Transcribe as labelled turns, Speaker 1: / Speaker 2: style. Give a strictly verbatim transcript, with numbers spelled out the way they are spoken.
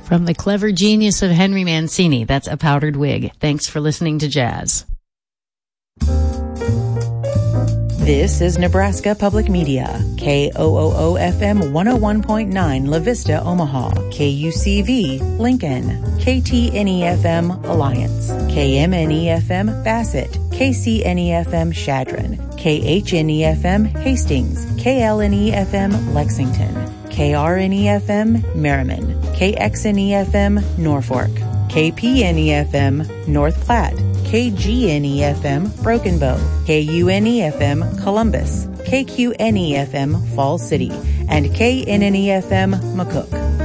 Speaker 1: From the clever genius of Henry Mancini, that's A Powdered Wig. Thanks for listening to Jazz.
Speaker 2: This is Nebraska Public Media, K O O O F M one oh one point nine La Vista, Omaha, K U C V, Lincoln, K T N E F M, Alliance, K M N E F M, Bassett, K C N E F M, Shadron, K H N E F M, Hastings, K L N E F M, Lexington, K R N E F M, Merriman, K X N E F M, Norfolk, K P N E F M, North Platte, K G N E F M, Broken Bow, K U N E F M, Columbus, K Q N E F M, Falls City, and K N N E F M, McCook.